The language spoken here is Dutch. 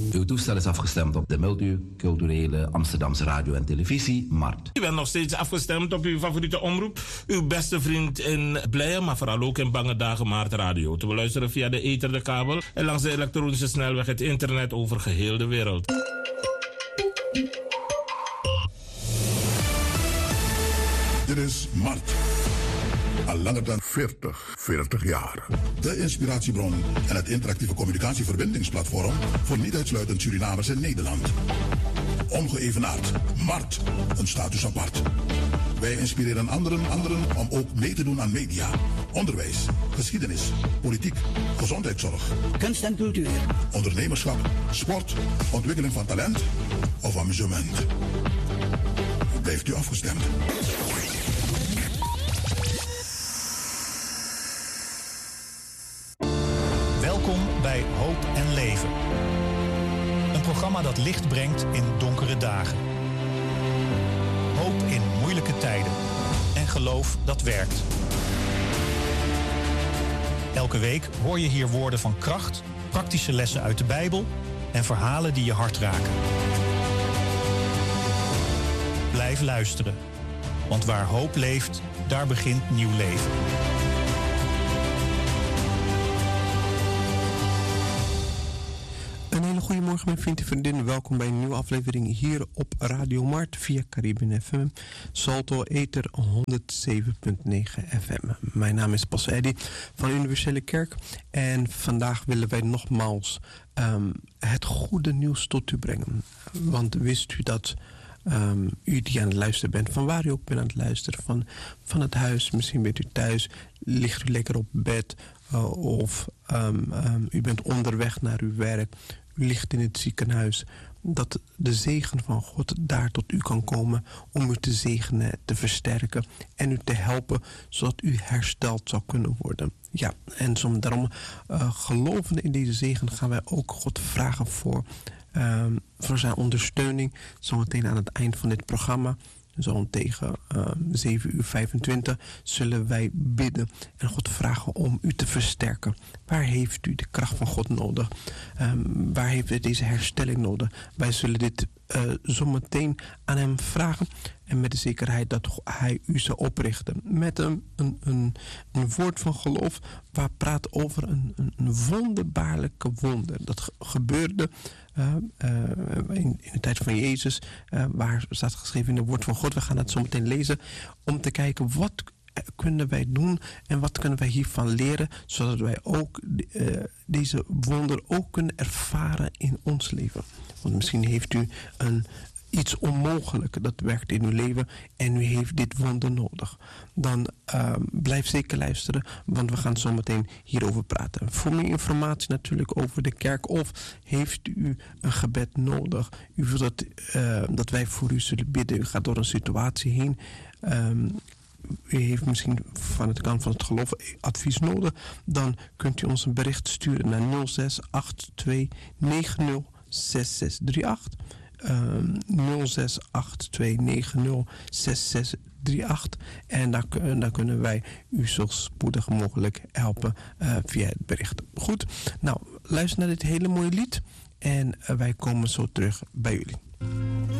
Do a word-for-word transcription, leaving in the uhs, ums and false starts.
Uw toestel is afgestemd op de multiculturele Amsterdamse radio en televisie, Mart. U bent nog steeds afgestemd op uw favoriete omroep. Uw beste vriend in blije, maar vooral ook in bange dagen, Mart Radio. Te beluisteren via de ether, de kabel en langs de elektronische snelweg het internet over geheel de wereld. Dit is Mart. Al langer dan veertig, veertig jaar. De inspiratiebron en het interactieve communicatieverbindingsplatform voor niet uitsluitend Surinamers in Nederland. Ongeëvenaard. Mart. Een status apart. Wij inspireren anderen, anderen om ook mee te doen aan media, onderwijs, geschiedenis, politiek, gezondheidszorg, kunst en cultuur, ondernemerschap, sport, ontwikkeling van talent of amusement. Blijft u afgestemd. Welkom bij Hoop en Leven. Een programma dat licht brengt in donkere dagen. Hoop in moeilijke tijden. En geloof dat werkt. Elke week hoor je hier woorden van kracht, praktische lessen uit de Bijbel en verhalen die je hart raken. Blijf luisteren. Want waar hoop leeft, daar begint nieuw leven. Een hele goede morgen, mijn vrienden en vriendinnen. Welkom bij een nieuwe aflevering hier op Radio Mart via Caribbean F M, Salto Ether honderdzeven komma negen F M. Mijn naam is Pastor Eddy van Universele Kerk en vandaag willen wij nogmaals um, het goede nieuws tot u brengen. Want wist u dat um, u die aan het luisteren bent, van waar u ook bent aan het luisteren, van, van het huis, misschien bent u thuis, ligt u lekker op bed uh, of um, um, u bent onderweg naar uw werk, u ligt in het ziekenhuis, dat de zegen van God daar tot u kan komen om u te zegenen, te versterken en u te helpen zodat u hersteld zou kunnen worden. Ja, en zo, daarom uh, gelovende in deze zegen gaan wij ook God vragen voor, uh, voor zijn ondersteuning. Zometeen aan het eind van dit programma, zo tegen uh, zeven uur vijfentwintig, zullen wij bidden en God vragen om u te versterken. Waar heeft u de kracht van God nodig? Um, waar heeft u deze herstelling nodig? Wij zullen dit uh, zometeen aan hem vragen en met de zekerheid dat hij u zal oprichten. Met een, een, een, een woord van geloof waar praat over een, een, een wonderbaarlijke wonder. Dat ge- gebeurde uh, uh, in, in de tijd van Jezus, uh, waar staat geschreven in het woord van God. We gaan het zo meteen lezen om te kijken wat kunnen wij doen en wat kunnen wij hiervan leren, zodat wij ook uh, deze wonder ook kunnen ervaren in ons leven. Want misschien heeft u een iets onmogelijk dat werkt in uw leven en u heeft dit wonder nodig. Dan uh, blijf zeker luisteren, want we gaan zo meteen hierover praten. Voor meer informatie natuurlijk over de kerk of heeft u een gebed nodig. U wilt dat, uh, dat wij voor u zullen bidden. U gaat door een situatie heen. Um, U heeft misschien van het kant van het geloof advies nodig. Dan kunt u ons een bericht sturen naar nul zes acht twee negen nul zes zes drie acht. Um, nul zes acht twee negen nul zes zes drie acht. En daar, daar kunnen wij u zo spoedig mogelijk helpen uh, via het bericht. Goed, nou luister naar dit hele mooie lied. En uh, wij komen zo terug bij jullie.